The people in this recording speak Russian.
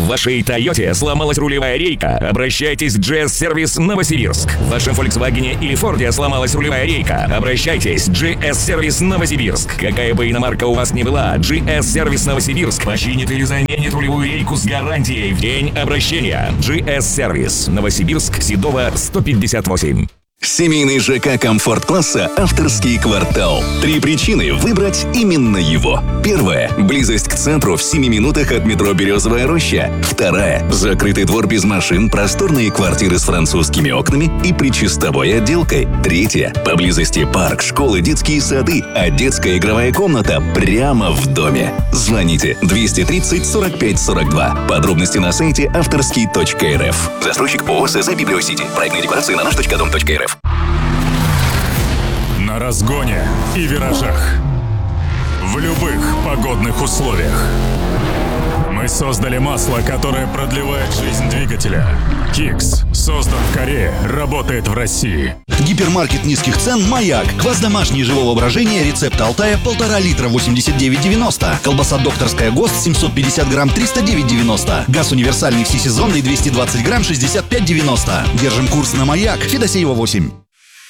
В вашей Тойоте сломалась рулевая рейка? Обращайтесь в GS-сервис Новосибирск. В вашем Volkswagen или Форде сломалась рулевая рейка? Обращайтесь в GS-сервис Новосибирск. Какая бы иномарка у вас ни была, GS-сервис Новосибирск починит или заменит рулевую рейку с гарантией в день обращения. GS-сервис Новосибирск, Седова, 158. Семейный ЖК комфорт-класса «Авторский квартал». 3 причины выбрать именно его. Первая – близость к центру в 7 минутах от метро «Березовая роща». Вторая – закрытый двор без машин, просторные квартиры с французскими окнами и причистовой отделкой. Третья – поблизости парк, школы, детские сады, а детская игровая комната прямо в доме. Звоните 230 45 42. Подробности на сайте авторский.рф. Застройщик ООО «СЗ Библиосити». Проектные декларации на наш.дом.рф. На разгоне и виражах. В любых погодных условиях. Мы создали масло, которое продлевает жизнь двигателя. Кикс создан в Корее, работает в России. Гипермаркет низких цен «Маяк». Квас домашний живого брожения, рецепт Алтая, 1,5 литра, 89,90. Колбаса докторская ГОСТ, 750 грамм, 309,90. Газ универсальный всесезонный, 220 грамм, 65,90. Держим курс на «Маяк». Федосеева, 8.